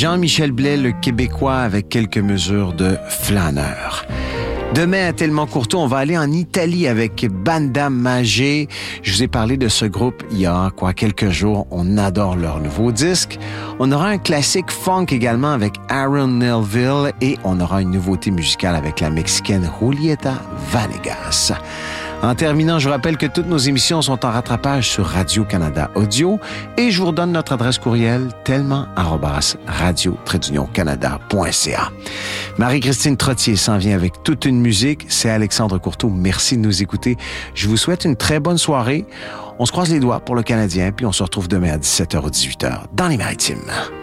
Jean-Michel Blais, le Québécois, avec quelques mesures de flâneur. Demain, à Tellement Courteau, on va aller en Italie avec Banda Magé. Je vous ai parlé de ce groupe il y a quelques jours. On adore leur nouveau disque. On aura un classique funk également avec Aaron Neville et on aura une nouveauté musicale avec la Mexicaine Julieta Vanegas. En terminant, je vous rappelle que toutes nos émissions sont en rattrapage sur Radio-Canada Audio et je vous redonne notre adresse courriel tellement@radio-canada.ca. Marie-Christine Trottier s'en vient avec toute une musique. C'est Alexandre Courteau. Merci de nous écouter. Je vous souhaite une très bonne soirée. On se croise les doigts pour le Canadien puis on se retrouve demain à 17h ou 18h dans les Maritimes.